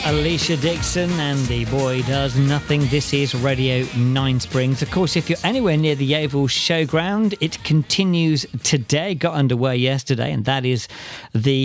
Alicia Dixon and The Boy Does Nothing. This is Radio 9 Springs. Of course, if you're anywhere near the Yeovil Showground, it continues today, got underway yesterday, and that is the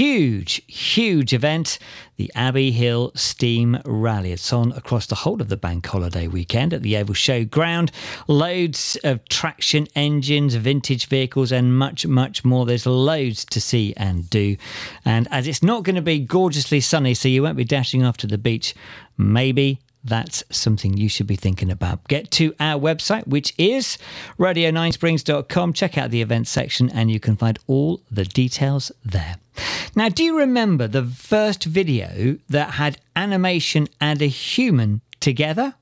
huge event, the Abbey Hill Steam Rally. It's on across the whole of the bank holiday weekend at the Yeovil Showground. Loads of traction engines, vintage vehicles, and much more. There's loads to see and do. And as it's not going to be gorgeously sunny, so you won't be dashing off to the beach, maybe that's something you should be thinking about. Get to our website, which is radio9springs.com. Check out the events section and you can find all the details there. Now, do you remember the first video that had animation and a human together?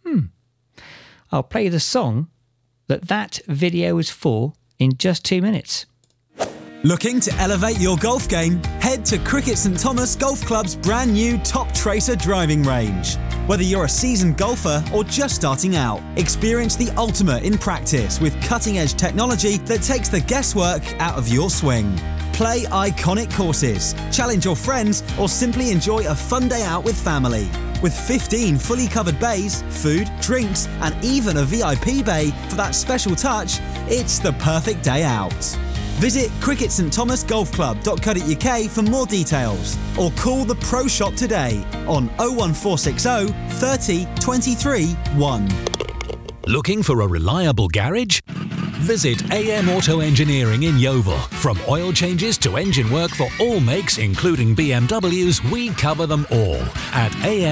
I'll play the song that video was for in just 2 minutes. Looking to elevate your golf game? Head to Cricket St Thomas Golf Club's brand new Top Tracer driving range. Whether you're a seasoned golfer or just starting out, experience the ultimate in practice with cutting-edge technology that takes the guesswork out of your swing. Play iconic courses, challenge your friends, or simply enjoy a fun day out with family. With 15 fully covered bays, food, drinks, and even a VIP bay for that special touch, it's the perfect day out. Visit cricketsthomasgolfclub.co.uk for more details or call the Pro Shop today on 01460 30 23 1. Looking for a reliable garage? Visit AM Auto Engineering in Yeovil. From oil changes to engine work for all makes, including BMWs, we cover them all. At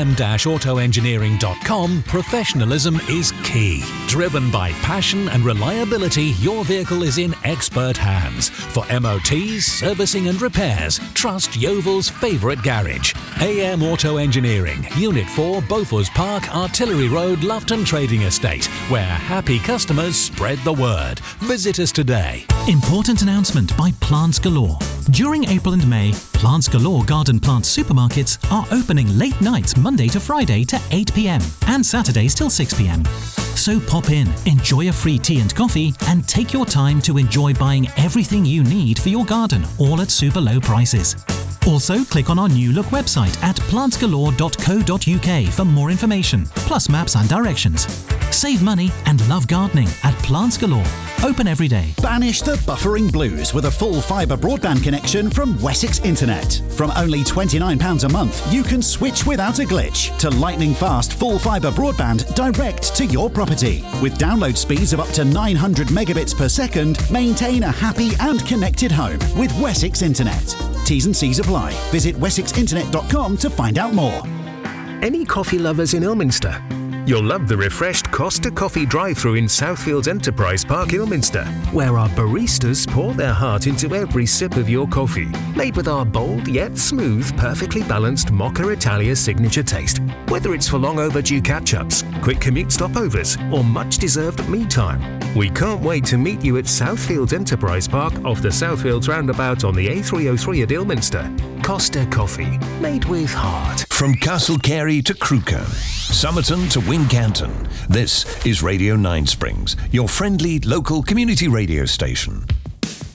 am-autoengineering.com, professionalism is key. Driven by passion and reliability, your vehicle is in expert hands. For MOTs, servicing and repairs, trust Yeovil's favourite garage. AM Auto Engineering, Unit 4, Beaufort Park, Artillery Road, Loughton Trading Estate, where happy customers spread the word. Visit us today. Important announcement by Plants Galore. During April and May, Plants Galore garden plant supermarkets are opening late nights Monday to Friday to 8 p.m. and Saturdays till 6 p.m. So pop in, enjoy a free tea and coffee, and take your time to enjoy buying everything you need for your garden, all at super low prices. Also, click on our new look website at plantsgalore.co.uk for more information, plus maps and directions. Save money and love gardening at Plants Galore. Open every day. Banish the buffering blues with a full fibre broadband connection from Wessex Internet. From only £29 a month, you can switch without a glitch to lightning fast full fibre broadband direct to your property. With download speeds of up to 900 megabits per second, maintain a happy and connected home with Wessex Internet. T's and C's apply. Visit wessexinternet.com to find out more. Any coffee lovers in Ilminster? You'll love the refreshed Costa Coffee drive-thru in Southfields Enterprise Park, Ilminster, where our baristas pour their heart into every sip of your coffee, made with our bold yet smooth, perfectly balanced Mocha Italia signature taste. Whether it's for long overdue catch-ups, quick commute stopovers, or much-deserved me time, we can't wait to meet you at Southfields Enterprise Park off the Southfields roundabout on the A303 at Ilminster. Costa Coffee, made with heart. From Castle Carey to Crewkerne, Somerton to Wincanton, this is Radio 9 Springs, your friendly local community radio station.